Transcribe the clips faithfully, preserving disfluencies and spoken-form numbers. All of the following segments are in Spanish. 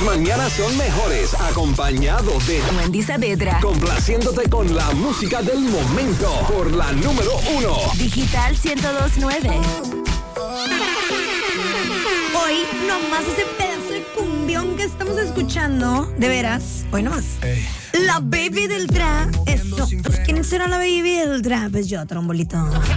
mañanas son mejores acompañado de Wendy Saavedra, complaciéndote con la música del momento por la número uno. Digital ciento dos punto nueve. Hoy nomás ese pedazo de cumbión que estamos escuchando, de veras, hoy nomás. Hey. La baby del trap. Eso. Pues, ¿quién será la baby del trap? Pues yo, trombolito.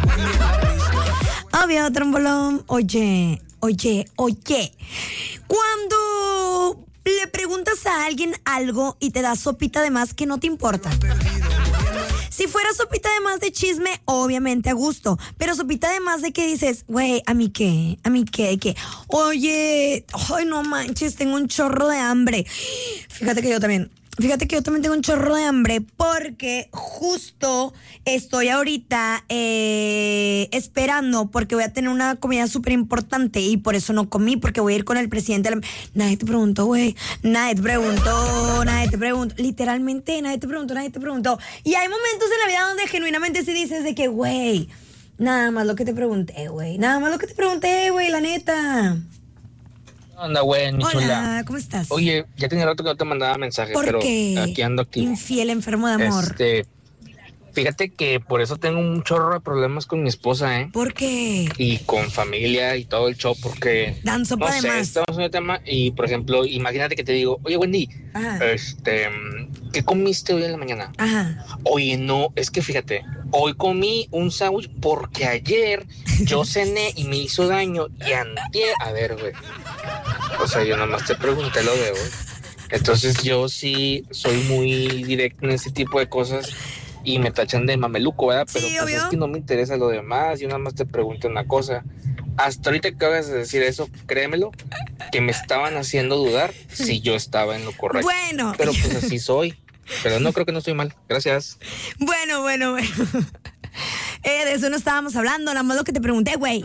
Obvio, trombolón. Oye, oye, oye. Cuando le preguntas a alguien algo y te da sopita de más que no te importa. Si fuera sopita de más de chisme, obviamente a gusto. Pero sopita de más de que dices, güey, ¿a mí qué? ¿A mí qué? ¿Qué? Oye, ay, no manches, tengo un chorro de hambre. Fíjate que yo también... Fíjate que yo también tengo un chorro de hambre porque justo estoy ahorita eh, esperando porque voy a tener una comida súper importante y por eso no comí, porque voy a ir con el presidente. La... Nadie te preguntó, güey. Nadie te preguntó, nadie te preguntó. Literalmente, nadie te preguntó, nadie te preguntó. Y hay momentos en la vida donde genuinamente sí dices de que, güey, nada más lo que te pregunté, güey. Nada más lo que te pregunté, güey, la neta. ¿Qué onda, güey? Mi Hola, chula. ¿cómo estás? Oye, ya tenía rato que no te mandaba mensajes, ¿Por pero qué? aquí ando aquí. Infiel, enfermo de amor. Este, fíjate que por eso tengo un chorro de problemas con mi esposa, ¿eh? ¿Por qué? Y con familia y todo el show, porque... Dan sopa no de sé, más. estamos en el tema y, por ejemplo, imagínate que te digo, oye, Wendy, Ajá. este, ¿qué comiste hoy en la mañana? Ajá. Oye, no, es que fíjate, hoy comí un sándwich porque ayer yo cené y me hizo daño y antier, a ver, güey. O sea, yo nomás te pregunté lo de hoy. Entonces yo sí soy muy directo en ese tipo de cosas y me tachan de mameluco, ¿verdad? Pero sí, pues obvio. es que no me interesa lo demás, yo nada más te pregunto una cosa. Hasta ahorita que acabas de decir eso, créemelo, que me estaban haciendo dudar si yo estaba en lo correcto. Bueno. Pero pues así soy. Pero no, creo que no estoy mal. Gracias. Bueno, bueno, bueno. Eh, de eso no estábamos hablando, nada más lo que te pregunté, güey.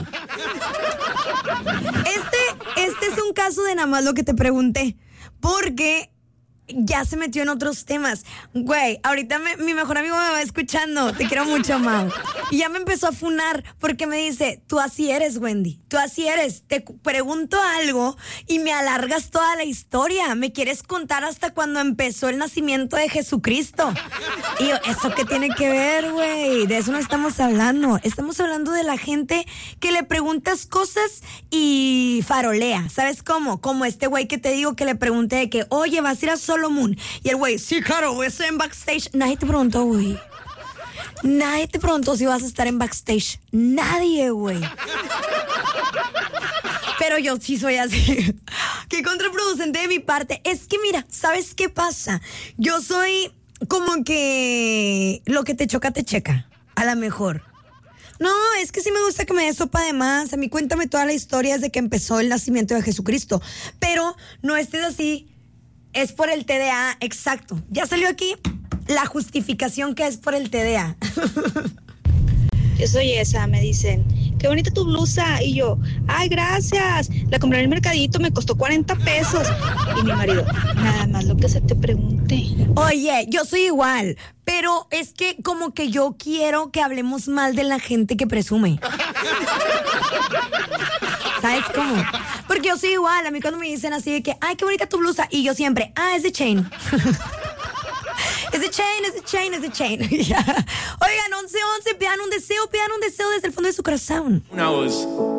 Este, este es un caso de nada más lo que te pregunté. Porque ya se metió en otros temas. Güey, ahorita me, mi mejor amigo me va escuchando. Te quiero mucho, Mau. Y ya me empezó a funar porque me dice, tú así eres, Wendy. Tú así eres. Te pregunto algo y me alargas toda la historia. Me quieres contar hasta cuando empezó el nacimiento de Jesucristo. Y yo, ¿eso qué tiene que ver, güey? De eso no estamos hablando. Estamos hablando de la gente que le preguntas cosas y farolea. ¿Sabes cómo? Como este güey que te digo que le pregunté de que, oye, ¿vas a ir a Solomon? Y el güey, sí, claro, voy a estar en backstage. Nadie te preguntó, güey. Nadie te preguntó si vas a estar en backstage. Nadie, güey. Pero yo sí soy así. Qué contraproducente de mi parte. Es que mira, ¿sabes qué pasa? Yo soy como que lo que te choca, te checa. A lo mejor. No, es que sí me gusta que me des sopa de más. A mí cuéntame toda la historia desde que empezó el nacimiento de Jesucristo. Pero no estés así. Es por el T D A, exacto. Ya salió aquí la justificación que es por el T D A. Yo soy esa, me dicen, qué bonita tu blusa. Y yo, ay, gracias. La compré en el mercadito, me costó cuarenta pesos. Y mi marido, nada más lo que se te pregunte. Oye, yo soy igual, pero es que como que yo quiero que hablemos mal de la gente que presume. ¿Sabes cómo? Porque yo soy igual. A mí cuando me dicen así de que, ay, qué bonita tu blusa. Y yo siempre, ah, es de Chain. Es de Chain, es de Chain, es de Chain. Oigan, once once, pidan un deseo, pidan un deseo desde el fondo de su corazón. When I was